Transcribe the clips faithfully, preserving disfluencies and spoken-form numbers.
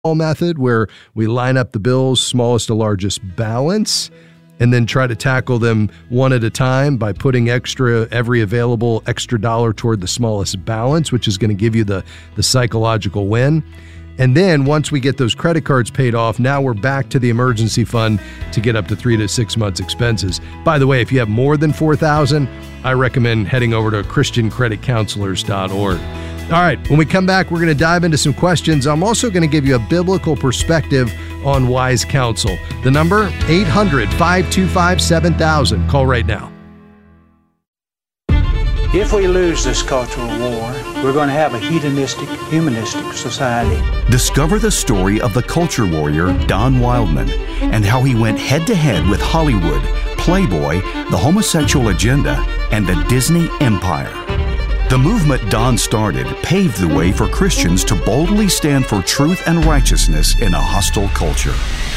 method where we line up the bills, smallest to largest balance, and then try to tackle them one at a time by putting extra every available extra dollar toward the smallest balance, which is going to give you the, the psychological win. And then once we get those credit cards paid off, now we're back to the emergency fund to get up to three to six months expenses. By the way, if you have more than four thousand dollars, I recommend heading over to christian credit counselors dot org. All right, when we come back, we're going to dive into some questions. I'm also going to give you a biblical perspective on wise counsel. The number, eight hundred, five two five, seven thousand. Call right now. If we lose this cultural war, we're going to have a hedonistic, humanistic society. Discover the story of the culture warrior Don Wildman and how he went head-to-head with Hollywood, Playboy, the homosexual agenda, and the Disney empire. The movement Don started paved the way for Christians to boldly stand for truth and righteousness in a hostile culture.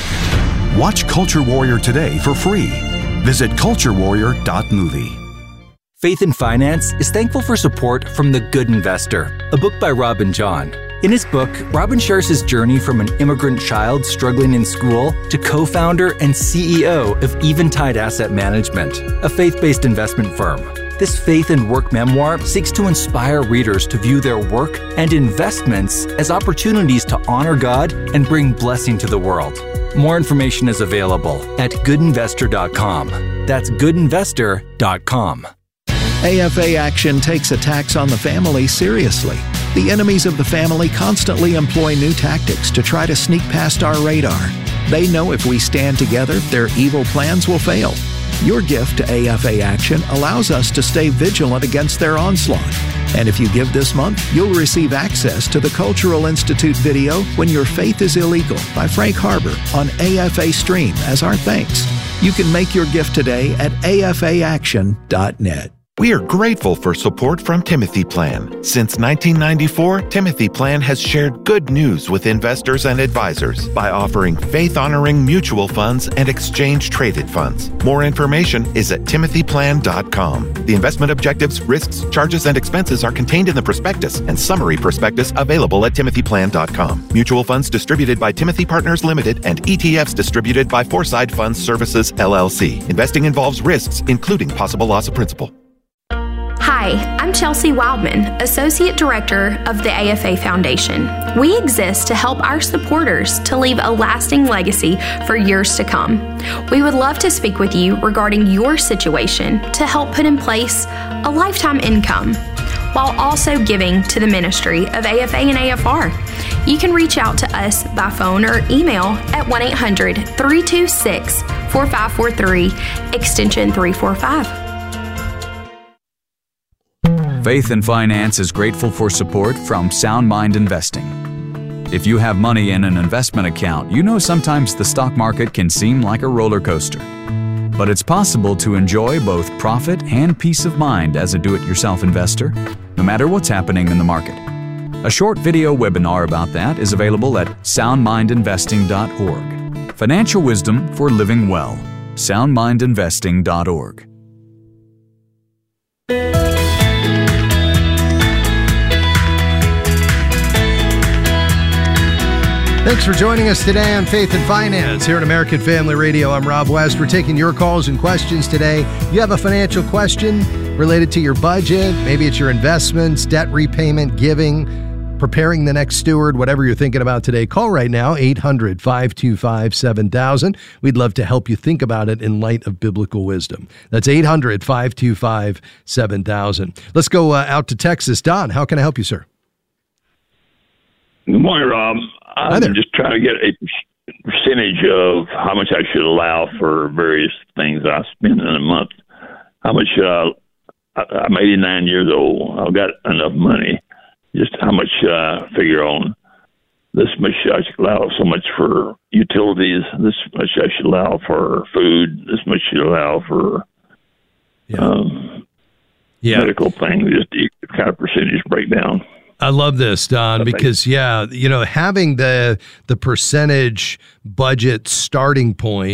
Watch Culture Warrior today for free. Visit culture warrior dot movie. Faith and Finance is thankful for support from The Good Investor, a book by Robin John. In his book, Robin shares his journey from an immigrant child struggling in school to co-founder and C E O of Eventide Asset Management, a faith-based investment firm. This faith and work memoir seeks to inspire readers to view their work and investments as opportunities to honor God and bring blessing to the world. More information is available at good investor dot com. That's good investor dot com. A F A Action takes attacks on the family seriously. The enemies of the family constantly employ new tactics to try to sneak past our radar. They know if we stand together, their evil plans will fail. Your gift to A F A Action allows us to stay vigilant against their onslaught. And if you give this month, you'll receive access to the Cultural Institute video When Your Faith is Illegal by Frank Harbor on A F A Stream as our thanks. You can make your gift today at A F A action dot net. We are grateful for support from Timothy Plan. Since nineteen ninety-four, Timothy Plan has shared good news with investors and advisors by offering faith-honoring mutual funds and exchange-traded funds. More information is at timothy plan dot com. The investment objectives, risks, charges, and expenses are contained in the prospectus and summary prospectus available at timothy plan dot com. Mutual funds distributed by Timothy Partners Limited and E T Fs distributed by Foreside Funds Services, L L C. Investing involves risks, including possible loss of principal. Hi, I'm Chelsea Wildman, Associate Director of the A F A Foundation. We exist to help our supporters to leave a lasting legacy for years to come. We would love to speak with you regarding your situation to help put in place a lifetime income while also giving to the ministry of A F A and A F R. You can reach out to us by phone or email at one eight hundred, three two six, four five four three, extension three four five. Faith and Finance is grateful for support from Sound Mind Investing. If you have money in an investment account, you know sometimes the stock market can seem like a roller coaster. But it's possible to enjoy both profit and peace of mind as a do-it-yourself investor, no matter what's happening in the market. A short video webinar about that is available at sound mind investing dot org. Financial wisdom for living well. sound mind investing dot org. Thanks for joining us today on Faith and Finance here at American Family Radio. I'm Rob West. We're taking your calls and questions today. You have a financial question related to your budget, maybe it's your investments, debt repayment, giving, preparing the next steward, whatever you're thinking about today. Call right now, eight hundred, five two five, seven thousand. We'd love to help you think about it in light of biblical wisdom. That's eight hundred, five two five, seven thousand. Let's go uh, out to Texas. Don, how can I help you, sir? Good morning, Rob. I'm just trying to get a percentage of how much I should allow for various things I spend in a month. How much, uh, I'm eighty-nine years old. I've got enough money. Just how much uh, figure on this much I should allow so much for utilities, this much I should allow for food, this much should allow for yeah. Um, yeah. medical things, just the kind of percentage breakdown. I love this, Don, because, yeah, you know, having the the percentage budget starting point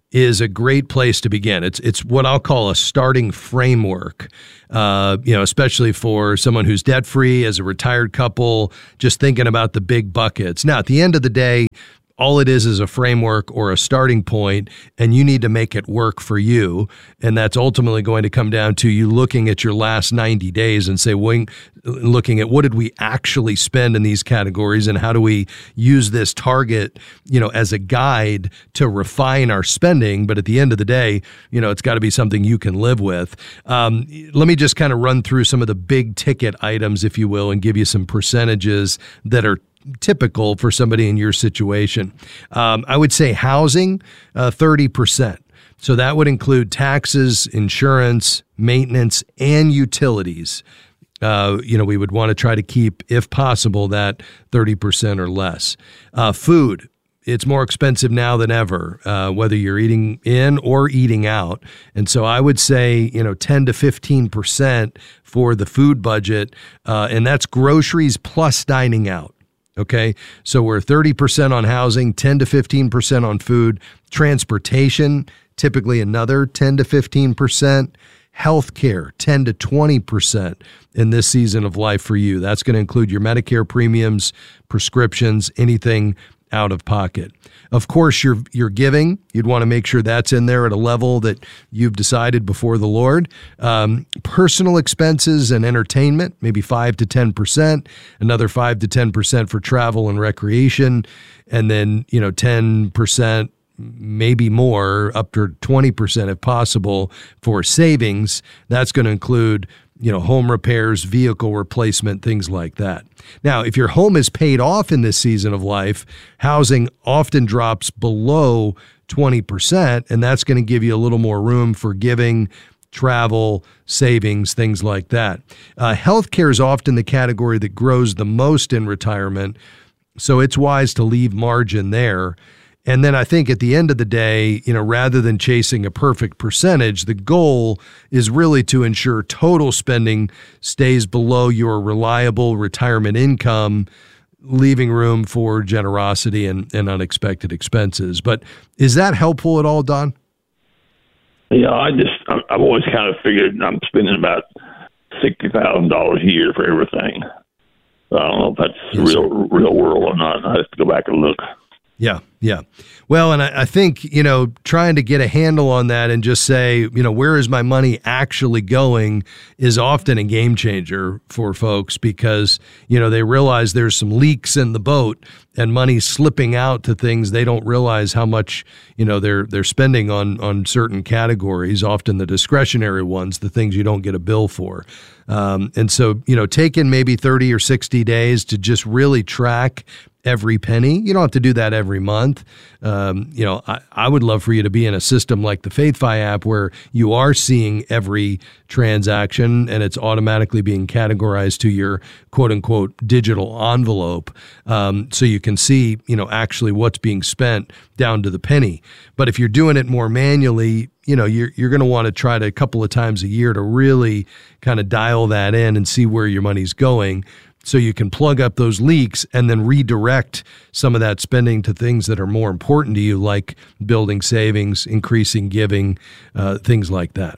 is a great place to begin. It's it's what I'll call a starting framework, uh, you know, especially for someone who's debt-free, as a retired couple, just thinking about the big buckets. Now, at the end of the day, all it is is a framework or a starting point, and you need to make it work for you. And that's ultimately going to come down to you looking at your last ninety days and say, well, looking at what did we actually spend in these categories, and how do we use this target, you know, as a guide to refine our spending. But at the end of the day, you know, it's got to be something you can live with. Um, let me just kind of run through some of the big ticket items, if you will, and give you some percentages that are typical for somebody in your situation. Um, I would say housing, uh, thirty percent. So that would include taxes, insurance, maintenance, and utilities. Uh, you know, we would want to try to keep, if possible, that thirty percent or less. Uh, food, it's more expensive now than ever, uh, whether you're eating in or eating out. And so I would say, you know, ten to fifteen percent for the food budget, uh, and that's groceries plus dining out. Okay, so we're thirty percent on housing, ten to fifteen percent on food. Transportation, typically another ten to fifteen percent. Healthcare, ten to twenty percent in this season of life for you. That's going to include your Medicare premiums, prescriptions, anything out of pocket. Of course, your your giving, you'd want to make sure that's in there at a level that you've decided before the Lord. Um, personal expenses and entertainment, maybe five to ten percent, another five to ten percent for travel and recreation, and then, you know, ten percent, maybe more, up to twenty percent if possible, for savings. That's going to include, you know, home repairs, vehicle replacement, things like that. Now, if your home is paid off in this season of life, housing often drops below twenty percent, and that's going to give you a little more room for giving, travel, savings, things like that. Uh, healthcare is often the category that grows the most in retirement, so it's wise to leave margin there. And then I think at the end of the day, you know, rather than chasing a perfect percentage, the goal is really to ensure total spending stays below your reliable retirement income, leaving room for generosity and, and unexpected expenses. But is that helpful at all, Don? Yeah, I just, I've always kind of figured I'm spending about sixty thousand dollars a year for everything. I don't know if that's yes, real, real world or not. I have to go back and look. Yeah, yeah. Well, and I, I think, you know, trying to get a handle on that and just say, you know, where is my money actually going is often a game changer for folks, because, you know, they realize there's some leaks in the boat and money's slipping out to things they don't realize how much, you know, they're they're spending on on certain categories, often the discretionary ones, the things you don't get a bill for. Um, and so, you know, taking maybe thirty or sixty days to just really track every penny. You don't have to do that every month. Um, you know, I, I would love for you to be in a system like the FaithFi app where you are seeing every transaction and it's automatically being categorized to your quote unquote digital envelope. Um, so you can see, you know, actually what's being spent down to the penny. But if you're doing it more manually, you know, you're, you're going to want to try to a couple of times a year to really kind of dial that in and see where your money's going, so you can plug up those leaks and then redirect some of that spending to things that are more important to you, like building savings, increasing giving, uh, things like that.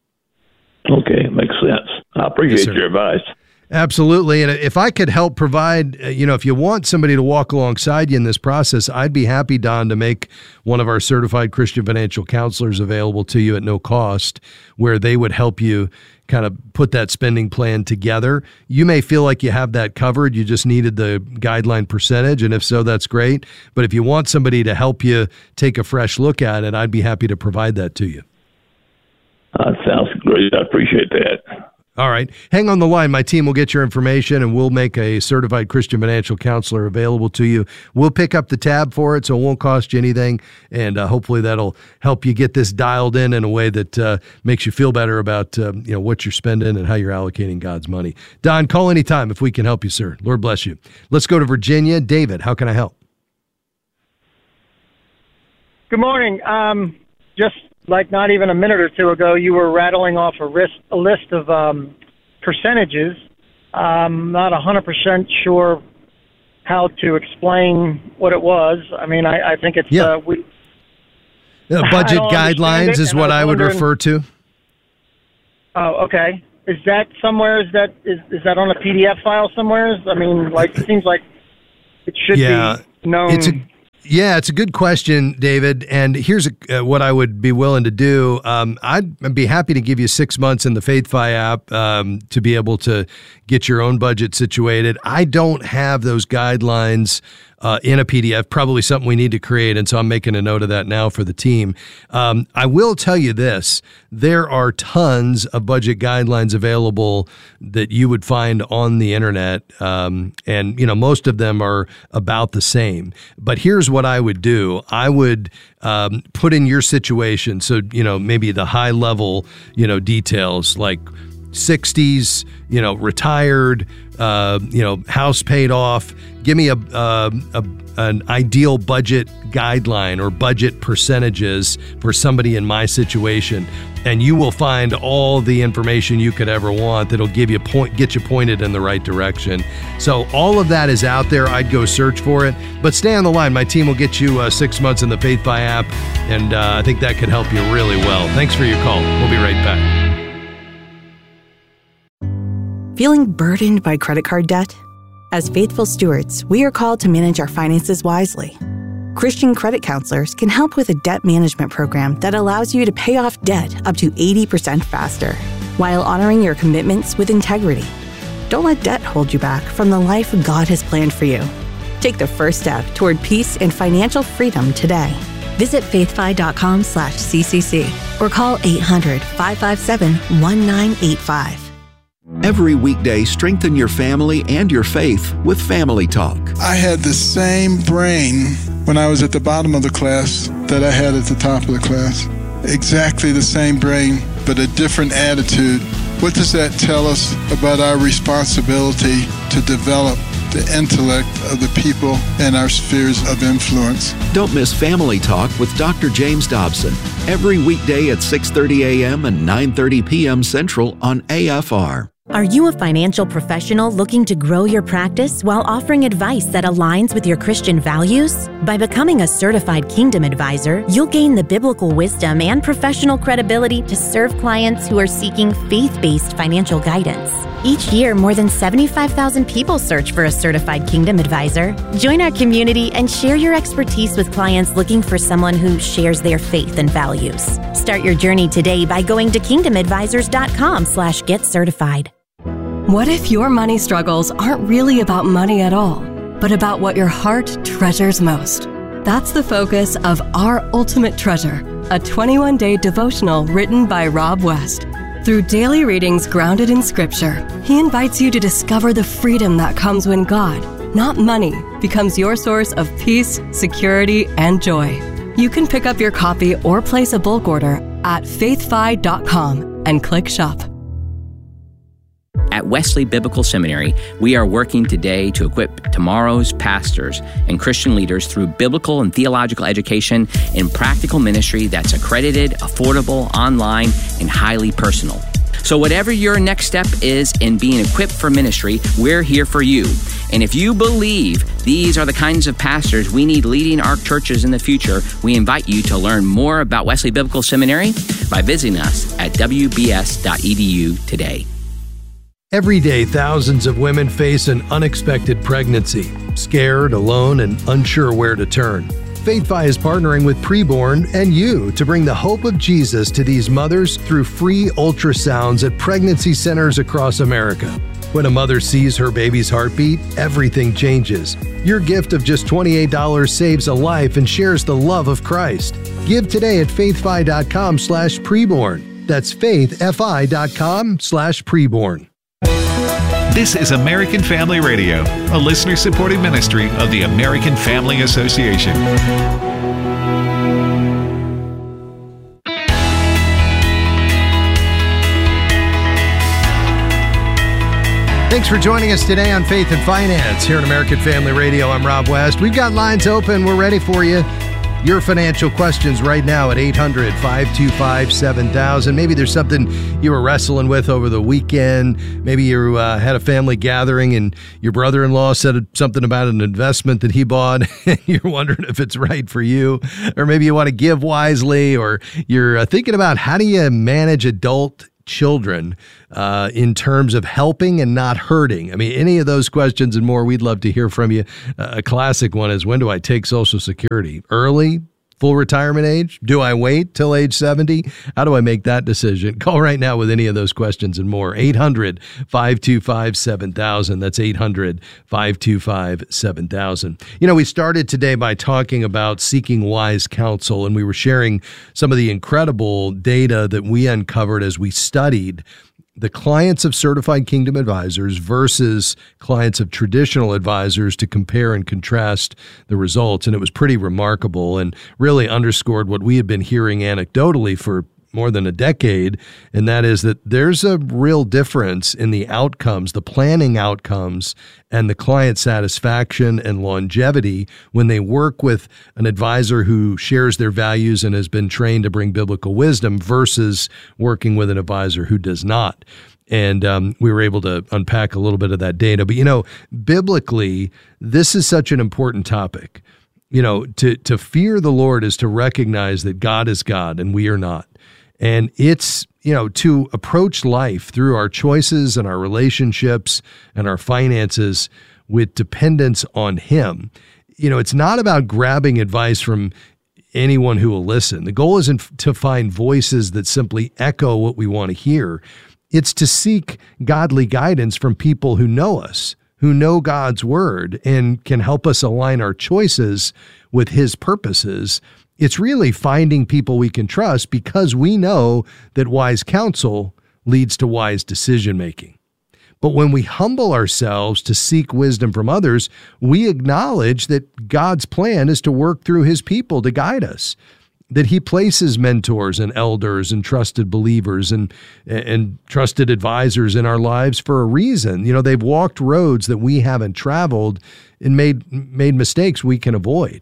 Okay, makes sense. I appreciate yes, your advice. Absolutely. And if I could help provide, you know, if you want somebody to walk alongside you in this process, I'd be happy, Don, to make one of our certified Christian financial counselors available to you at no cost, where they would help you kind of put that spending plan together. You may feel like you have that covered. You just needed the guideline percentage. And if so, that's great. But if you want somebody to help you take a fresh look at it, I'd be happy to provide that to you. That uh, sounds great. I appreciate that. All right. Hang on the line. My team will get your information and we'll make a certified Christian financial counselor available to you. We'll pick up the tab for it, so it won't cost you anything. And uh, hopefully that'll help you get this dialed in in a way that uh, makes you feel better about uh, you know what you're spending and how you're allocating God's money. Don, call anytime if we can help you, sir. Lord bless you. Let's go to Virginia. David, how can I help? Good morning. Um, just like not even a minute or two ago, you were rattling off a, list, a list of um, percentages. I'm not one hundred percent sure how to explain what it was. I mean, I, I think it's... Yeah. Uh, we, Uh, budget guidelines is what I would refer to. Oh, okay. Is that somewhere? Is that is is that on a P D F file somewhere? I mean, like it seems like it should yeah, be known. It's a, yeah, it's a good question, David. And here's a, uh, what I would be willing to do. Um, I'd be happy to give you six months in the FaithFi app um, to be able to get your own budget situated. I don't have those guidelines Uh, in a P D F, probably something we need to create, and so I'm making a note of that now for the team. Um, I will tell you this, there are tons of budget guidelines available that you would find on the internet, um, and you know most of them are about the same. But here's what I would do. I would um, put in your situation, so you know maybe the high level you know details like sixties, you know, retired, uh, you know, house paid off. Give me a, a, a an ideal budget guideline or budget percentages for somebody in my situation, and you will find all the information you could ever want that'll give you point, get you pointed in the right direction. So all of that is out there. I'd go search for it, but stay on the line. My team will get you uh, six months in the FaithFi app, and uh, I think that could help you really well. Thanks for your call. We'll be right back. Feeling burdened by credit card debt? As faithful stewards, we are called to manage our finances wisely. Christian credit counselors can help with a debt management program that allows you to pay off debt up to eighty percent faster, while honoring your commitments with integrity. Don't let debt hold you back from the life God has planned for you. Take the first step toward peace and financial freedom today. Visit faithfi.com slash CCC or call eight hundred, five five seven, one nine eight five. Every weekday, strengthen your family and your faith with Family Talk. I had the same brain when I was at the bottom of the class that I had at the top of the class. Exactly the same brain, but a different attitude. What does that tell us about our responsibility to develop the intellect of the people in our spheres of influence? Don't miss Family Talk with Doctor James Dobson every weekday at six thirty a.m. and nine thirty p.m. Central on A F R. Are you a financial professional looking to grow your practice while offering advice that aligns with your Christian values? By becoming a certified Kingdom Advisor, you'll gain the biblical wisdom and professional credibility to serve clients who are seeking faith-based financial guidance. Each year, more than seventy-five thousand people search for a certified Kingdom Advisor. Join our community and share your expertise with clients looking for someone who shares their faith and values. Start your journey today by going to kingdomadvisors.com slash get certified. What if your money struggles aren't really about money at all, but about what your heart treasures most? That's the focus of Our Ultimate Treasure, a twenty-one day devotional written by Rob West. Through daily readings grounded in Scripture, he invites you to discover the freedom that comes when God, not money, becomes your source of peace, security, and joy. You can pick up your copy or place a bulk order at faithfi dot com and click shop. At Wesley Biblical Seminary, we are working today to equip tomorrow's pastors and Christian leaders through biblical and theological education and practical ministry that's accredited, affordable, online, and highly personal. So whatever your next step is in being equipped for ministry, we're here for you. And if you believe these are the kinds of pastors we need leading our churches in the future, we invite you to learn more about Wesley Biblical Seminary by visiting us at w b s dot e d u today. Every day, thousands of women face an unexpected pregnancy, scared, alone, and unsure where to turn. FaithFi is partnering with Preborn and you to bring the hope of Jesus to these mothers through free ultrasounds at pregnancy centers across America. When a mother sees her baby's heartbeat, everything changes. Your gift of just twenty-eight dollars saves a life and shares the love of Christ. Give today at faithfi.com slash preborn. That's faithfi.com slash preborn. This is American Family Radio, a listener-supported ministry of the American Family Association. Thanks for joining us today on Faith and Finance here on American Family Radio. I'm Rob West. We've got lines open. We're ready for you. your financial questions right now at eight hundred, five two five, seven thousand. Maybe there's something you were wrestling with over the weekend. Maybe you uh, had a family gathering and your brother-in-law said something about an investment that he bought and you're wondering if it's right for you. Or maybe you want to give wisely, or you're uh, thinking about how do you manage adult children uh, in terms of helping and not hurting. I mean, any of those questions and more, we'd love to hear from you. Uh, a classic one is, when do I take Social Security? Early? Full retirement age? Do I wait till age seventy? How do I make that decision? Call right now with any of those questions and more. eight hundred, five two five, seven thousand. That's eight hundred, five two five, seven thousand. You know, we started today by talking about seeking wise counsel, and we were sharing some of the incredible data that we uncovered as we studied the clients of certified Kingdom advisors versus clients of traditional advisors to compare and contrast the results. And it was pretty remarkable and really underscored what we have been hearing anecdotally for more than a decade, and that is that there's a real difference in the outcomes, the planning outcomes, and the client satisfaction and longevity when they work with an advisor who shares their values and has been trained to bring biblical wisdom versus working with an advisor who does not. And um, we were able to unpack a little bit of that data. But, you know, biblically, this is such an important topic. You know, to, to fear the Lord is to recognize that God is God and we are not. And it's, you know, to approach life through our choices and our relationships and our finances with dependence on Him. You know, it's not about grabbing advice from anyone who will listen. The goal isn't to find voices that simply echo what we want to hear. It's to seek godly guidance from people who know us, who know God's word and can help us align our choices with His purposes. It's really finding people we can trust, because we know that wise counsel leads to wise decision-making. But when we humble ourselves to seek wisdom from others, we acknowledge that God's plan is to work through His people to guide us, that He places mentors and elders and trusted believers and, and trusted advisors in our lives for a reason. You know, they've walked roads that we haven't traveled and made, made mistakes we can avoid.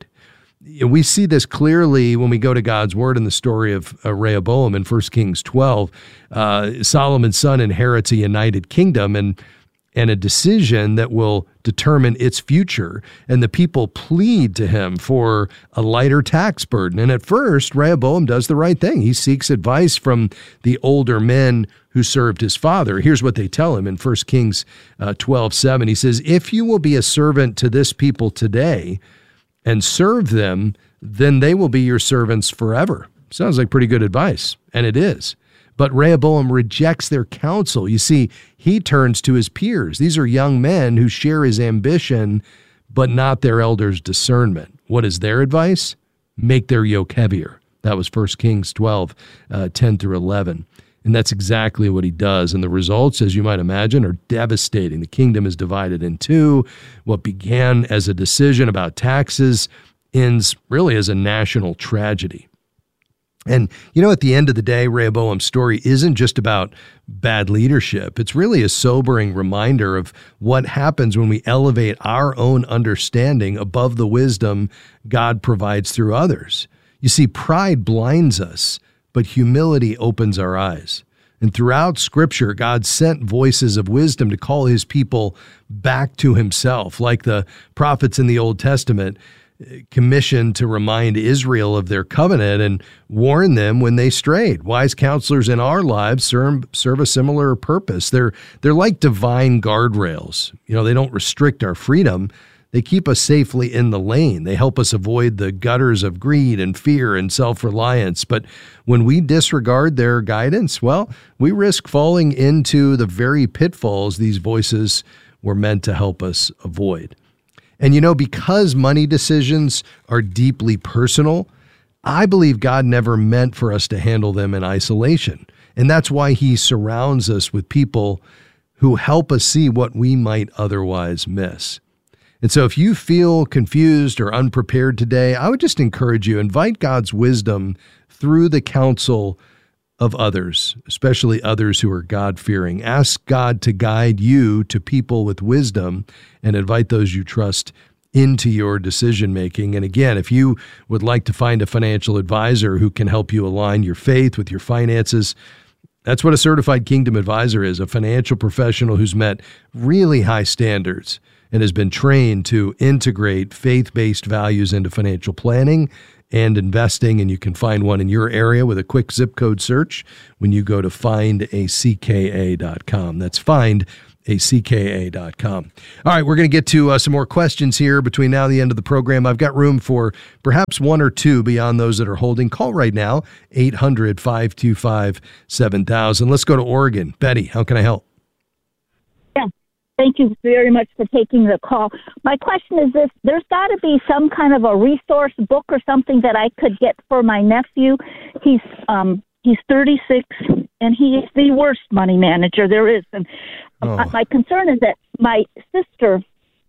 We see this clearly when we go to God's word in the story of uh, Rehoboam in First Kings twelve. Uh, Solomon's son inherits a united kingdom and and a decision that will determine its future. And the people plead to him for a lighter tax burden. And at first, Rehoboam does the right thing. He seeks advice from the older men who served his father. Here's what they tell him in First Kings uh, twelve seven. He says, "If you will be a servant to this people today and serve them, then they will be your servants forever." Sounds like pretty good advice, and it is. But Rehoboam rejects their counsel. You see, he turns to his peers. These are young men who share his ambition, but not their elders' discernment. What is their advice? Make their yoke heavier. That was First Kings twelve, uh, ten through eleven. And that's exactly what he does. And the results, as you might imagine, are devastating. The kingdom is divided in two. What began as a decision about taxes ends really as a national tragedy. And, you know, at the end of the day, Rehoboam's story isn't just about bad leadership. It's really a sobering reminder of what happens when we elevate our own understanding above the wisdom God provides through others. You see, pride blinds us, but humility opens our eyes. And throughout Scripture, God sent voices of wisdom to call His people back to Himself, like the prophets in the Old Testament commissioned to remind Israel of their covenant and warn them when they strayed. Wise counselors in our lives serve, serve a similar purpose. They're, they're like divine guardrails. You know, they don't restrict our freedom. They keep us safely in the lane. They help us avoid the gutters of greed and fear and self-reliance. But when we disregard their guidance, well, we risk falling into the very pitfalls these voices were meant to help us avoid. And you know, because money decisions are deeply personal, I believe God never meant for us to handle them in isolation. And that's why He surrounds us with people who help us see what we might otherwise miss. And so if you feel confused or unprepared today, I would just encourage you, invite God's wisdom through the counsel of others, especially others who are God-fearing. Ask God to guide you to people with wisdom and invite those you trust into your decision making. And again, if you would like to find a financial advisor who can help you align your faith with your finances, that's what a certified Kingdom advisor is, a financial professional who's met really high standards and has been trained to integrate faith-based values into financial planning and investing. And you can find one in your area with a quick zip code search when you go to find a c k a dot com. That's find a c k a dot com. All right, we're going to get to uh, some more questions here between now and the end of the program. I've got room for perhaps one or two beyond those that are holding. Call right now, eight hundred, five two five, seven thousand. Let's go to Oregon. Betty, how can I help? Yeah, thank you very much for taking the call. My question is this: there's got to be some kind of a resource book or something that I could get for my nephew. He's um he's thirty-six, and he is the worst money manager there is. And oh. my, my concern is that my sister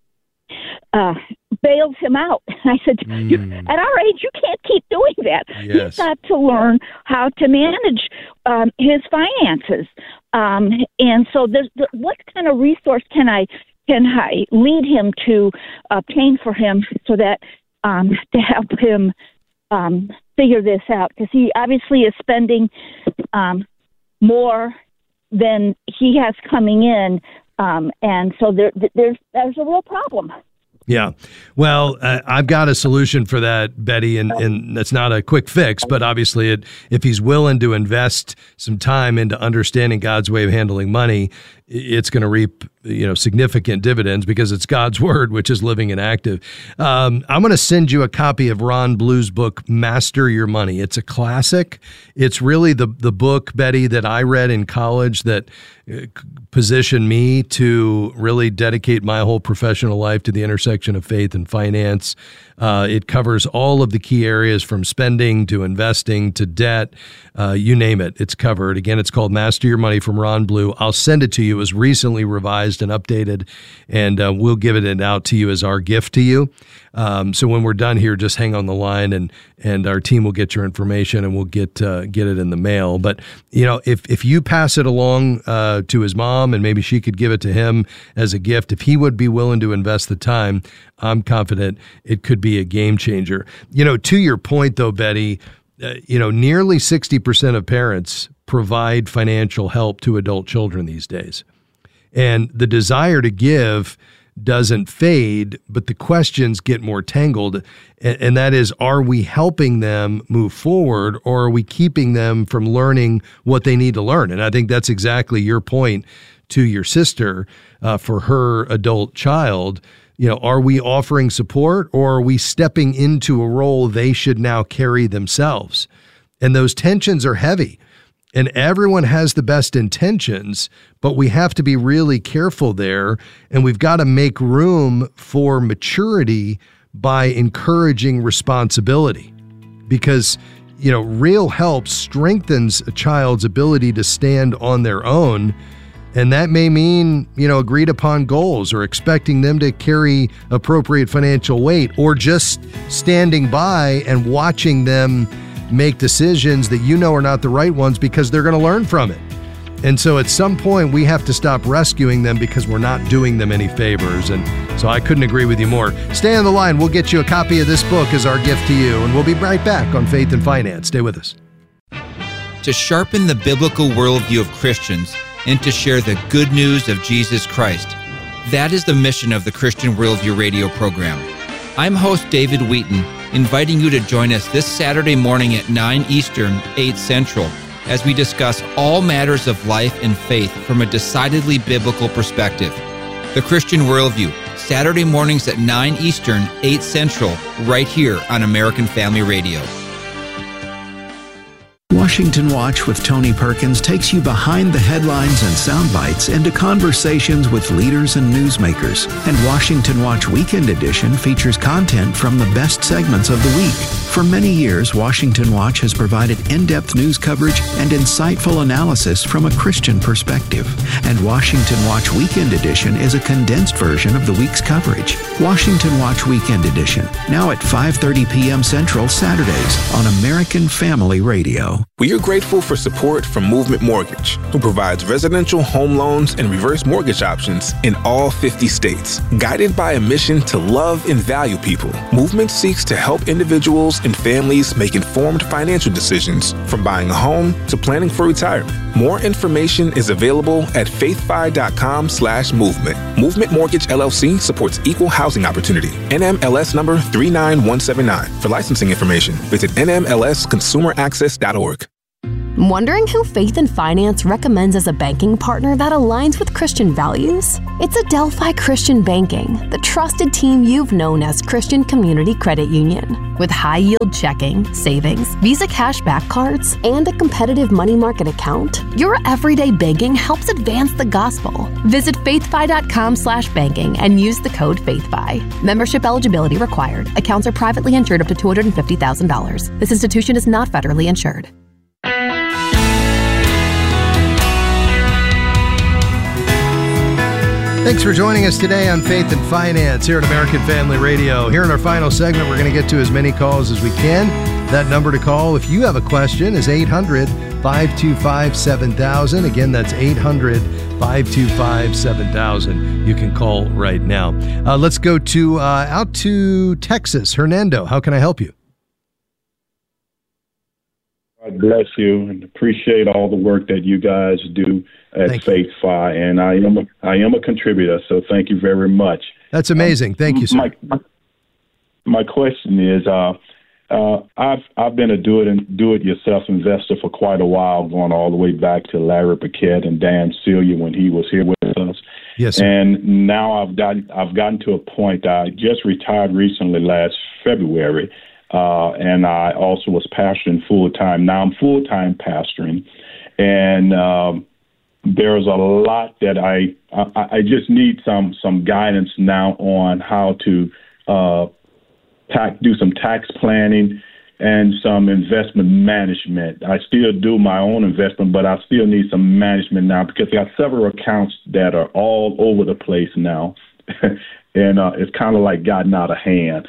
uh, bailed him out. I said, mm. you, at our age, you can't keep doing that. Yes. He's got to learn how to manage um, his finances. Um, and so there's, the, what kind of resource can I can I lead him to obtain for him so that um, to help him um, figure this out? Because he obviously is spending um, more than he has coming in. Um, and so there, there's there's a real problem. Yeah. Well, uh, I've got a solution for that, Betty, and, and that's not a quick fix, but obviously it, if he's willing to invest some time into understanding God's way of handling money, it's going to reap, you know, significant dividends because it's God's word, which is living and active. Um, I'm going to send you a copy of Ron Blue's book, Master Your Money. It's a classic. It's really the the book, Betty, that I read in college that positioned me to really dedicate my whole professional life to the intersection of faith and finance. Uh, it covers all of the key areas from spending to investing to debt. Uh, you name it, it's covered. Again, it's called Master Your Money from Ron Blue. I'll send it to you. It was recently revised and updated, and uh, we'll give it out to you as our gift to you. Um, so when we're done here, just hang on the line, and and our team will get your information, and we'll get uh, get it in the mail. But you know, if if you pass it along uh, to his mom, and maybe she could give it to him as a gift, if he would be willing to invest the time, I'm confident it could be a game changer. You know, to your point though, Betty, uh, you know, nearly sixty percent of parents provide financial help to adult children these days, and the desire to give doesn't fade, but the questions get more tangled. And, and that is, are we helping them move forward, or are we keeping them from learning what they need to learn? And I think that's exactly your point to your sister uh, for her adult child. You know, are we offering support, or are we stepping into a role they should now carry themselves? And those tensions are heavy. And everyone has the best intentions, but we have to be really careful there. And we've got to make room for maturity by encouraging responsibility. Because, you know, real help strengthens a child's ability to stand on their own. And that may mean, you know, agreed upon goals, or expecting them to carry appropriate financial weight, or just standing by and watching them make decisions that you know are not the right ones because they're going to learn from it. And so at some point we have to stop rescuing them because we're not doing them any favors. And so I couldn't agree with you more. Stay on the line. We'll get you a copy of this book as our gift to you, and we'll be right back on Faith and Finance. Stay with us. To sharpen the biblical worldview of Christians and to share the good news of Jesus Christ. That is the mission of the Christian Worldview radio program. I'm host David Wheaton, inviting you to join us this Saturday morning at nine Eastern, eight Central, as we discuss all matters of life and faith from a decidedly biblical perspective. The Christian Worldview, Saturday mornings at nine Eastern, eight Central, right here on American Family Radio. Washington Watch with Tony Perkins takes you behind the headlines and sound bites into conversations with leaders and newsmakers. And Washington Watch Weekend Edition features content from the best segments of the week. For many years, Washington Watch has provided in-depth news coverage and insightful analysis from a Christian perspective. And Washington Watch Weekend Edition is a condensed version of the week's coverage. Washington Watch Weekend Edition, now at five thirty p.m. Central Saturdays on American Family Radio. We are grateful for support from Movement Mortgage, who provides residential home loans and reverse mortgage options in all fifty states. Guided by a mission to love and value people, Movement seeks to help individuals and families make informed financial decisions, from buying a home to planning for retirement. More information is available at faithfi.com slash movement. Movement Mortgage L L C supports equal housing opportunity. N M L S number three nine one seven nine. For licensing information, visit N M L S consumer access dot org. Wondering who Faith and Finance recommends as a banking partner that aligns with Christian values? It's Adelphi Christian Banking, the trusted team you've known as Christian Community Credit Union. With high-yield checking, savings, Visa cashback cards, and a competitive money market account, your everyday banking helps advance the gospel. Visit faithfi.com slash banking and use the code FAITHFI. Membership eligibility required. Accounts are privately insured up to two hundred fifty thousand dollars. This institution is not federally insured. Thanks for joining us today on Faith and Finance here at American Family Radio. Here in our final segment, we're going to get to as many calls as we can. That number to call if you have a question is eight hundred, five two five, seven thousand. Again, that's eight hundred, five two five, seven thousand. You can call right now. Uh, let's go to uh, out to Texas. Hernando, how can I help you? God bless you and appreciate all the work that you guys do at FaithFi. And I am a, I am a contributor, so thank you very much. That's amazing. Thank you, sir. My, my, my question is, uh, uh, I've I've been a do it and do it yourself investor for quite a while, going all the way back to Larry Paquette and Dan Celia when he was here with us. Yes, sir. And now I've got I've gotten to a point. I just retired recently last February. Uh, and I also was pastoring full-time. Now I'm full-time pastoring, and um, there's a lot that I, I I just need some some guidance now on how to uh, tax, do some tax planning and some investment management. I still do my own investment, but I still need some management now because I got several accounts that are all over the place now, and uh, it's kind of like gotten out of hand.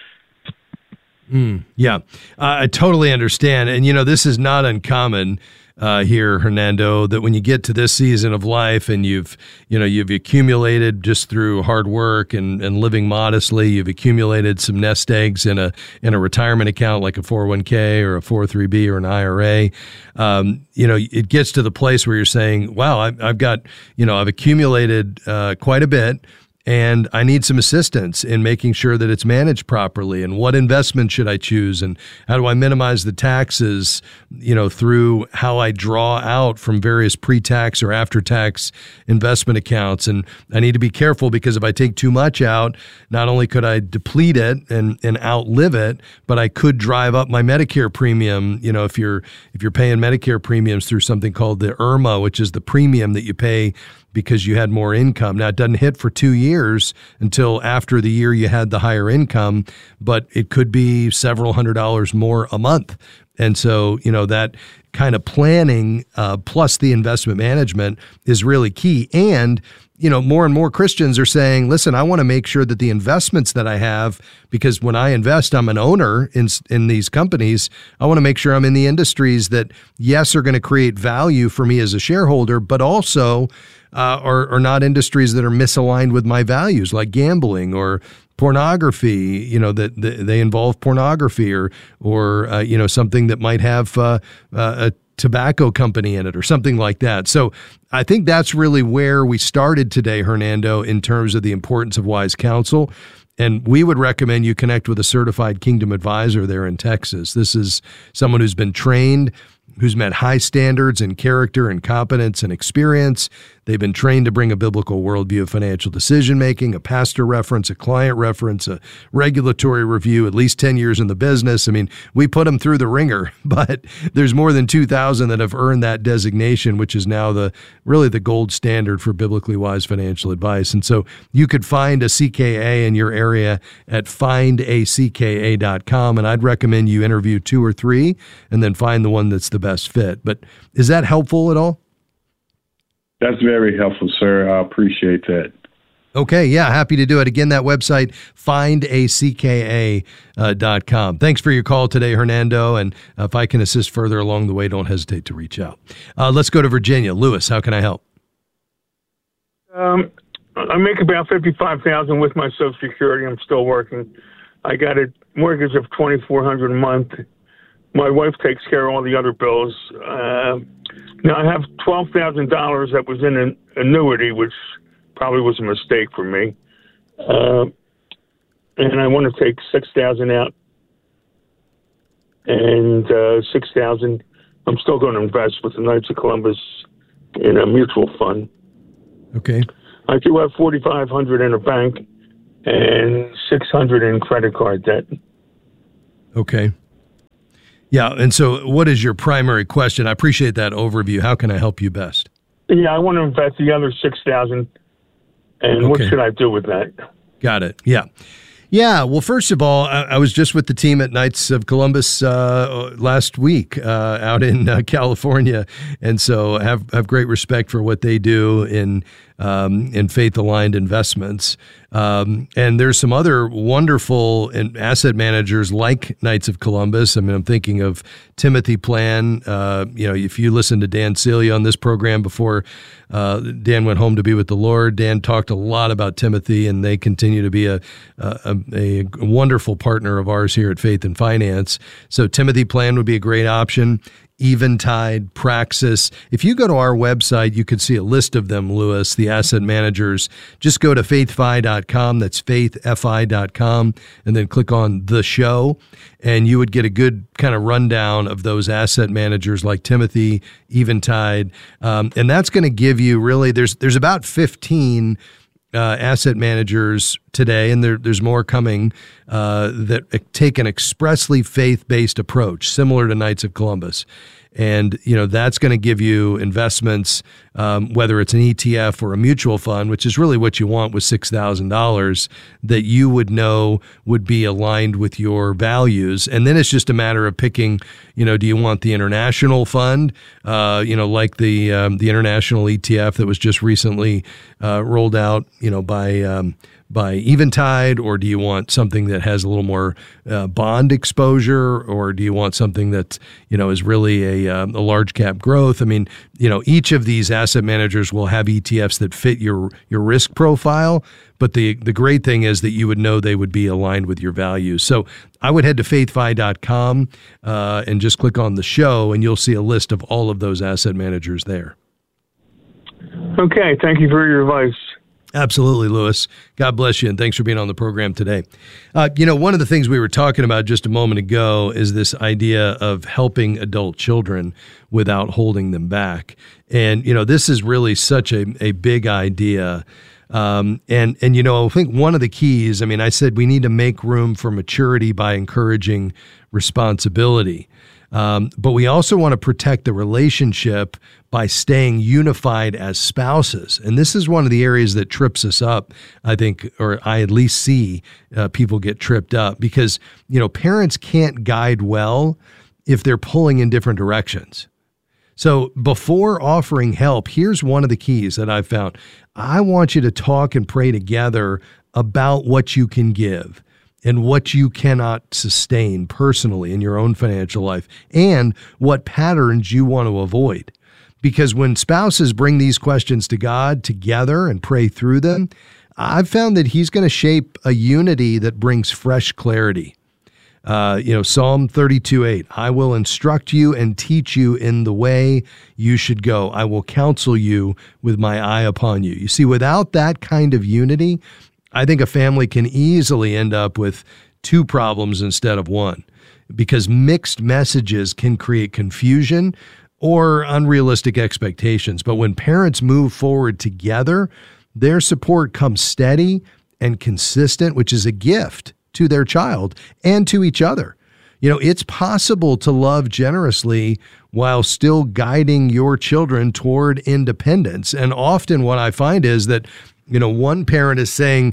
Mm, yeah, uh, I totally understand. And, you know, this is not uncommon uh, here, Hernando, that when you get to this season of life and you've, you know, you've accumulated just through hard work and, and living modestly, you've accumulated some nest eggs in a in a retirement account like a four oh one k or a four oh three b or an I R A. Um, you know, it gets to the place where you're saying, wow, I've, I've got, you know, I've accumulated uh, quite a bit. And I need some assistance in making sure that it's managed properly. And what investment should I choose? And how do I minimize the taxes, you know, through how I draw out from various pre-tax or after-tax investment accounts? And I need to be careful because if I take too much out, not only could I deplete it and, and outlive it, but I could drive up my Medicare premium. You know, if you're if you're paying Medicare premiums through something called the I R M A, which is the premium that you pay because you had more income. Now, it doesn't hit for two years until after the year you had the higher income, but it could be several hundred dollars more a month. And so, you know, that kind of planning uh, plus the investment management is really key. And, you know, more and more Christians are saying, listen, I want to make sure that the investments that I have, because when I invest, I'm an owner in in these companies. I want to make sure I'm in the industries that, yes, are going to create value for me as a shareholder, but also uh, are, are not industries that are misaligned with my values, like gambling or pornography, you know, that, that they involve pornography or, or uh, you know, something that might have uh, uh, a tobacco company in it or something like that. So I think that's really where we started today, Hernando, in terms of the importance of wise counsel. And we would recommend you connect with a certified Kingdom advisor there in Texas. This is someone who's been trained, who's met high standards in character and competence and experience. They've been trained to bring a biblical worldview of financial decision-making, a pastor reference, a client reference, a regulatory review, at least ten years in the business. I mean, we put them through the ringer, but there's more than two thousand that have earned that designation, which is now the really the gold standard for biblically wise financial advice. And so you could find a C K A in your area at find a C K A dot com, and I'd recommend you interview two or three and then find the one that's the best fit. But is that helpful at all? That's very helpful, sir. I appreciate that. Okay, yeah, happy to do it. Again, that website, find a C K A dot com. Thanks for your call today, Hernando, and if I can assist further along the way, don't hesitate to reach out. Uh, let's go to Virginia. Lewis, how can I help? Um, I make about fifty-five thousand dollars with my Social Security. I'm still working. I got a mortgage of twenty-four hundred dollars a month. My wife takes care of all the other bills. Uh, now I have twelve thousand dollars that was in an annuity, which probably was a mistake for me. Uh, and I want to take six thousand dollars out, and uh, six thousand dollars I'm still going to invest with the Knights of Columbus in a mutual fund. Okay. I do have forty-five hundred dollars in a bank and six hundred dollars in credit card debt. Okay. Yeah, and so what is your primary question? I appreciate that overview. How can I help you best? Yeah, I want to invest the other six thousand dollars, and okay. What should I do with that? Got it. Yeah. Yeah, well, first of all, I, I was just with the team at Knights of Columbus uh, last week uh, out in uh, California, and so have have great respect for what they do in um, in faith-aligned investments. Um, and there's some other wonderful asset managers like Knights of Columbus. I mean, I'm thinking of Timothy Plan. Uh, you know, if you listen to Dan Celia on this program before uh, Dan went home to be with the Lord, Dan talked a lot about Timothy, and they continue to be a, a, a wonderful partner of ours here at Faith and Finance. So Timothy Plan would be a great option. Eventide, Praxis. If you go to our website, you could see a list of them, Lewis, the asset managers. Just go to faith fi dot com. That's faith fi dot com, and then click on the show, and you would get a good kind of rundown of those asset managers like Timothy, Eventide, um, and that's going to give you really. There's there's about fifteen Uh, asset managers today, and there, there's more coming, uh, that take an expressly faith-based approach, similar to Knights of Columbus. And, you know, that's going to give you investments, um, whether it's an E T F or a mutual fund, which is really what you want with six thousand dollars, that you would know would be aligned with your values. And then it's just a matter of picking, you know, do you want the international fund, uh, you know, like the um, the international E T F that was just recently uh, rolled out, you know, by um, by Eventide, or do you want something that has a little more uh, bond exposure, or do you want something that, you know, is really a, um, a large cap growth? I mean, you know, each of these asset managers will have E T Fs that fit your your risk profile, but the the great thing is that you would know they would be aligned with your values. So I would head to faith fi dot com uh, and just click on the show, and you'll see a list of all of those asset managers there. Okay, thank you for your advice. Absolutely, Lewis. God bless you, and thanks for being on the program today. Uh, you know, one of the things we were talking about just a moment ago is this idea of helping adult children without holding them back. And, you know, this is really such a, a big idea. Um, and, and, you know, I think one of the keys, I mean, I said we need to make room for maturity by encouraging responsibility. Um, but we also want to protect the relationship by staying unified as spouses. And this is one of the areas that trips us up, I think, or I at least see uh, people get tripped up because, you know, parents can't guide well if they're pulling in different directions. So before offering help, here's one of the keys that I've found. I want you to talk and pray together about what you can give and what you cannot sustain personally in your own financial life, and what patterns you want to avoid. Because when spouses bring these questions to God together and pray through them, I've found that He's going to shape a unity that brings fresh clarity. Uh, you know, Psalm thirty-two eight, I will instruct you and teach you in the way you should go. I will counsel you with my eye upon you. You see, without that kind of unity, I think a family can easily end up with two problems instead of one, because mixed messages can create confusion, or unrealistic expectations. But when parents move forward together, their support comes steady and consistent, which is a gift to their child and to each other. You know, it's possible to love generously while still guiding your children toward independence. And often what I find is that, you know, one parent is saying,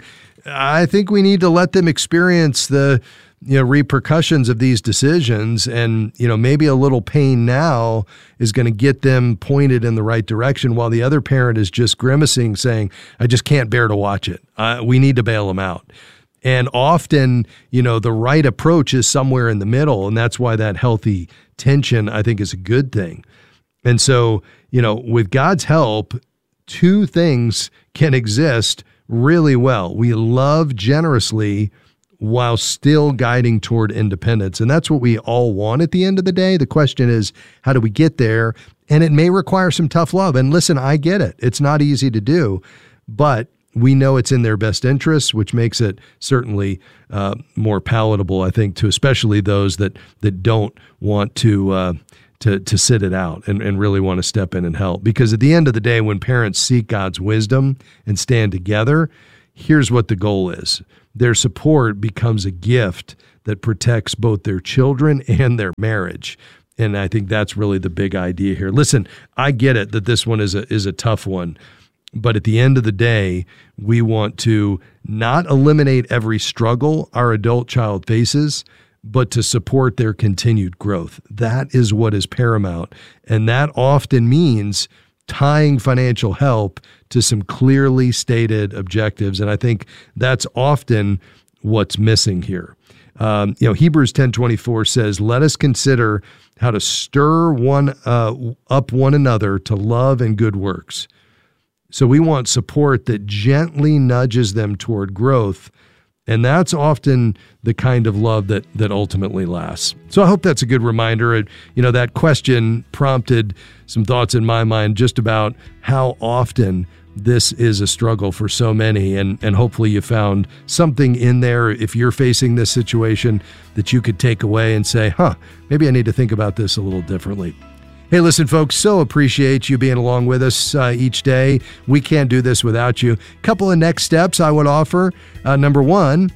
I think we need to let them experience the, you know, repercussions of these decisions. And, you know, maybe a little pain now is going to get them pointed in the right direction, while the other parent is just grimacing, saying, I just can't bear to watch it. Uh, we need to bail them out. And often, you know, the right approach is somewhere in the middle. And that's why that healthy tension, I think, is a good thing. And so, you know, with God's help, two things can exist really well. We love generously while still guiding toward independence. And that's what we all want at the end of the day. The question is, how do we get there? And it may require some tough love. And listen, I get it. It's not easy to do, but we know it's in their best interests, which makes it certainly uh, more palatable, I think, to especially those that that don't want to uh, to to sit it out and, and really want to step in and help. Because at the end of the day, when parents seek God's wisdom and stand together, here's what the goal is. Their support becomes a gift that protects both their children and their marriage. And I think that's really the big idea here. Listen, I get it that this one is a is a tough one. But at the end of the day, we want to not eliminate every struggle our adult child faces, but to support their continued growth. That is what is paramount. And that often means tying financial help to some clearly stated objectives. And I think that's often what's missing here. Um, you know, Hebrews ten twenty-four says, let us consider how to stir one uh, up one another to love and good works. So we want support that gently nudges them toward growth. And that's often the kind of love that that ultimately lasts. So I hope that's a good reminder. You know, that question prompted some thoughts in my mind just about how often this is a struggle for so many. And, and hopefully you found something in there, if you're facing this situation, that you could take away and say, huh, maybe I need to think about this a little differently. Hey, listen, folks, so appreciate you being along with us uh, each day. We can't do this without you. A couple of next steps I would offer. Uh, number one,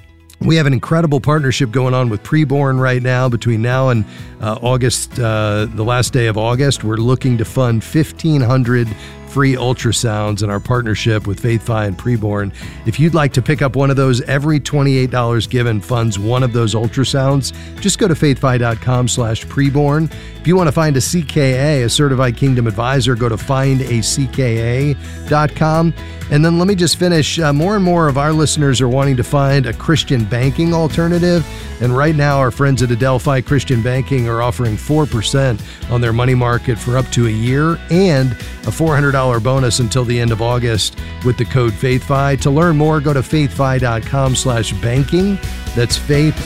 we have an incredible partnership going on with Preborn right now. Between now and uh, August, uh, the last day of August, we're looking to fund fifteen hundred free ultrasounds in our partnership with FaithFi and Preborn. If you'd like to pick up one of those, every twenty-eight dollars given funds one of those ultrasounds. Just go to faithfi.com slash preborn. If you want to find a C K A, a Certified Kingdom Advisor, go to find a c k a dot com. And then let me just finish. Uh, more and more of our listeners are wanting to find a Christian banking alternative. And right now, our friends at Adelphi Christian Banking are offering four percent on their money market for up to a year and a four hundred dollars bonus until the end of August with the code FaithFi. To learn more, go to faithfi.com slash banking. That's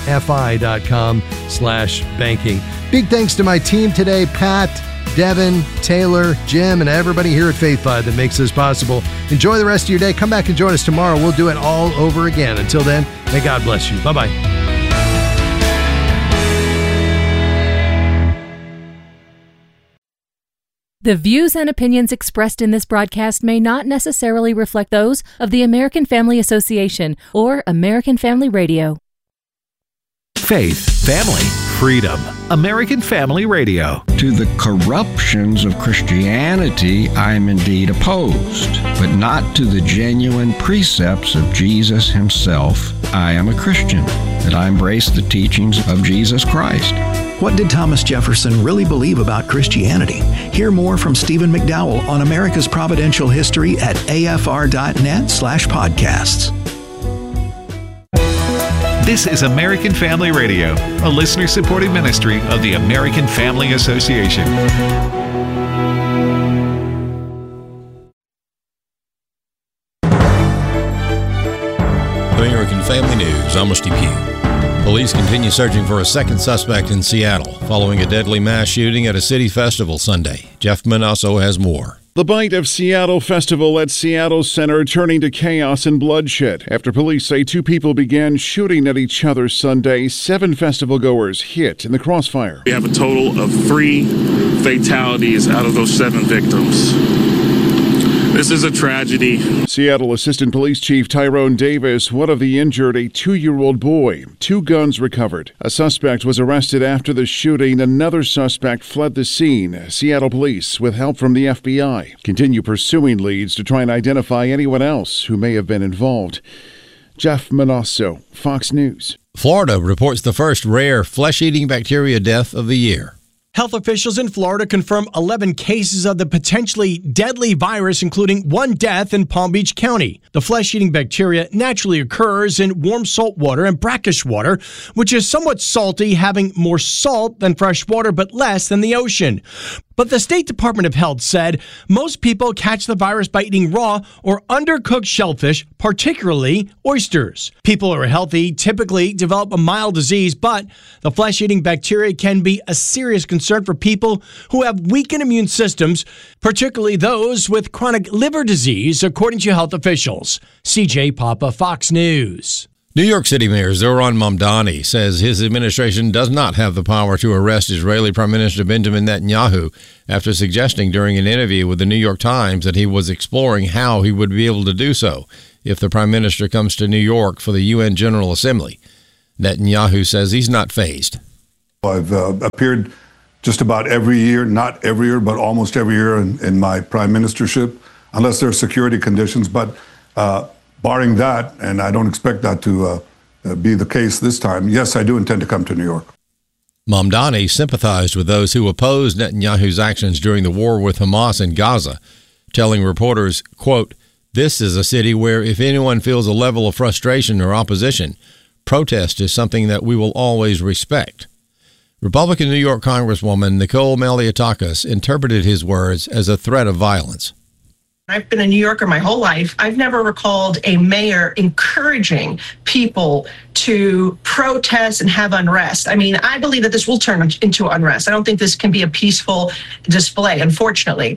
faithfi.com slash banking. Big thanks to my team today, Pat, Devin, Taylor, Jim, and everybody here at FaithFi that makes this possible. Enjoy the rest of your day. Come back and join us tomorrow. We'll do it all over again. Until then, may God bless you. Bye-bye. The views and opinions expressed in this broadcast may not necessarily reflect those of the American Family Association or American Family Radio. Faith, family, freedom. American Family Radio. To the corruptions of Christianity, I am indeed opposed, but not to the genuine precepts of Jesus himself. I am a Christian, that I embrace the teachings of Jesus Christ. What did Thomas Jefferson really believe about Christianity? Hear more from Stephen McDowell on America's Providential History at afr.net slash podcasts. This is American Family Radio, a listener-supported ministry of the American Family Association. American Family News, I'm Steve Pugh. Police continue searching for a second suspect in Seattle following a deadly mass shooting at a city festival Sunday. Jeff Manasso has more. The Bite of Seattle festival at Seattle Center turning to chaos and bloodshed after police say two people began shooting at each other Sunday. Seven festival goers hit in the crossfire. We have a total of three fatalities out of those seven victims. This is a tragedy. Seattle Assistant Police Chief Tyrone Davis, one of the injured, a two-year-old boy. Two guns recovered. A suspect was arrested after the shooting. Another suspect fled the scene. Seattle police, with help from the F B I, continue pursuing leads to try and identify anyone else who may have been involved. Jeff Manasso, Fox News. Florida reports the first rare flesh-eating bacteria death of the year. Health officials in Florida confirm eleven cases of the potentially deadly virus, including one death in Palm Beach County. The flesh-eating bacteria naturally occurs in warm salt water and brackish water, which is somewhat salty, having more salt than fresh water but less than the ocean. But the State Department of Health said most people catch the virus by eating raw or undercooked shellfish, particularly oysters. People who are healthy typically develop a mild disease, but the flesh-eating bacteria can be a serious concern for people who have weakened immune systems, particularly those with chronic liver disease, according to health officials. C J Papa, Fox News. New York City Mayor Zohran Mamdani says his administration does not have the power to arrest Israeli Prime Minister Benjamin Netanyahu after suggesting during an interview with the New York Times that he was exploring how he would be able to do so if the Prime Minister comes to New York for the U N General Assembly. Netanyahu says he's not fazed. I've uh, appeared just about every year, not every year, but almost every year in, in my prime ministership, unless there are security conditions. But uh, barring that, and I don't expect that to uh, be the case this time, yes, I do intend to come to New York. Mamdani sympathized with those who opposed Netanyahu's actions during the war with Hamas in Gaza, telling reporters, quote, "This is a city where if anyone feels a level of frustration or opposition, protest is something that we will always respect." Republican New York Congresswoman Nicole Malliotakis interpreted his words as a threat of violence. I've been a New Yorker my whole life. I've never recalled a mayor encouraging people to protest and have unrest. I mean, I believe that this will turn into unrest. I don't think this can be a peaceful display, unfortunately.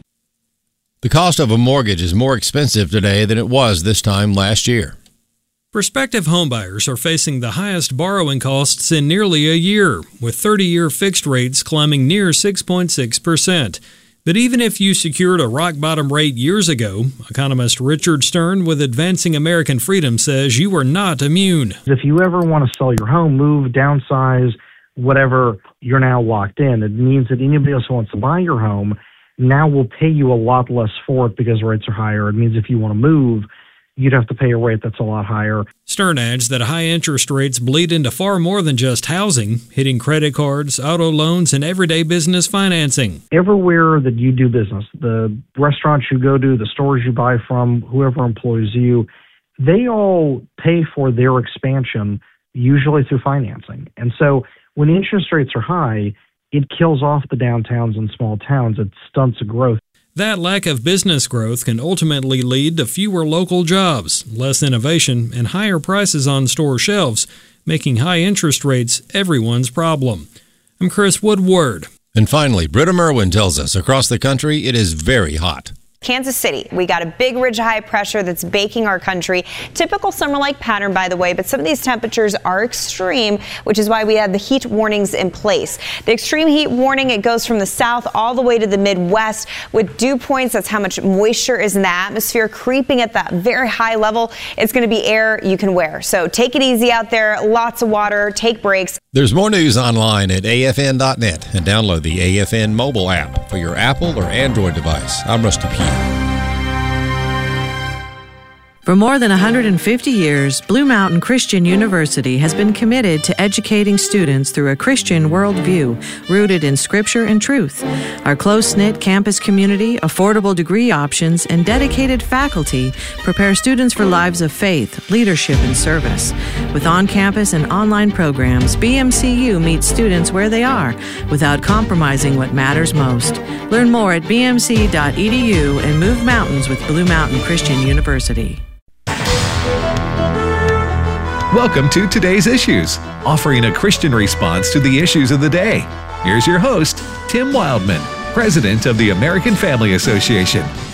The cost of a mortgage is more expensive today than it was this time last year. Prospective homebuyers are facing the highest borrowing costs in nearly a year, with thirty-year fixed rates climbing near six point six percent. But even if you secured a rock-bottom rate years ago, economist Richard Stern with Advancing American Freedom says you are not immune. If you ever want to sell your home, move, downsize, whatever, you're now locked in. It means that anybody else who wants to buy your home now will pay you a lot less for it because rates are higher. It means if you want to move, you'd have to pay a rate that's a lot higher. Stern adds that high interest rates bleed into far more than just housing, hitting credit cards, auto loans, and everyday business financing. Everywhere that you do business, the restaurants you go to, the stores you buy from, whoever employs you, they all pay for their expansion, usually through financing. And so when interest rates are high, it kills off the downtowns and small towns. It stunts growth. That lack of business growth can ultimately lead to fewer local jobs, less innovation, and higher prices on store shelves, making high interest rates everyone's problem. I'm Chris Woodward. And finally, Britta Merwin tells us across the country it is very hot. Kansas City, we got a big ridge of high pressure that's baking our country. Typical summer-like pattern, by the way, but some of these temperatures are extreme, which is why we have the heat warnings in place. The extreme heat warning, it goes from the south all the way to the Midwest with dew points. That's how much moisture is in the atmosphere creeping at that very high level. It's going to be air you can wear. So take it easy out there. Lots of water. Take breaks. There's more news online at A F N dot net and download the A F N mobile app for your Apple or Android device. I'm Rusty Pugh. For more than one hundred fifty years, Blue Mountain Christian University has been committed to educating students through a Christian worldview rooted in Scripture and truth. Our close-knit campus community, affordable degree options, and dedicated faculty prepare students for lives of faith, leadership, and service. With on-campus and online programs, B M C U meets students where they are without compromising what matters most. Learn more at b m c dot e d u and move mountains with Blue Mountain Christian University. Welcome to Today's Issues, offering a Christian response to the issues of the day. Here's your host, Tim Wildman. president of the American Family Association.